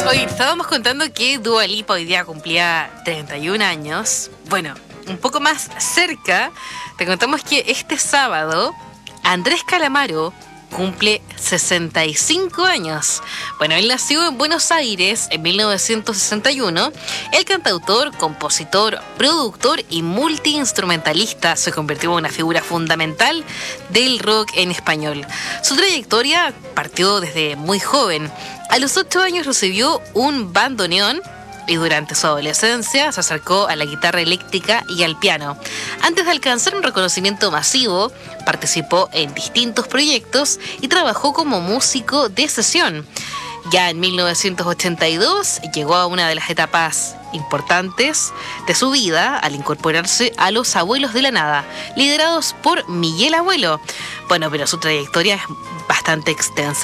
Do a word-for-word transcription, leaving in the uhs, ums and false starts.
Hoy estábamos contando que Dua Lipa hoy día cumplía treinta y un años. Bueno, un poco más cerca, te contamos que este sábado Andrés Calamaro cumple sesenta y cinco años. Bueno, él nació en Buenos Aires en mil novecientos sesenta y uno. El cantautor, compositor, productor y multiinstrumentalista se convirtió en una figura fundamental del rock en español. Su trayectoria partió desde muy joven. A los ocho años recibió un bandoneón y durante su adolescencia se acercó a la guitarra eléctrica y al piano. Antes de alcanzar un reconocimiento masivo, participó en distintos proyectos y trabajó como músico de sesión. Ya en mil novecientos ochenta y dos llegó a una de las etapas importantes de su vida al incorporarse a Los Abuelos de la Nada, liderados por Miguel Abuelo. Bueno, pero su trayectoria es bastante extensa.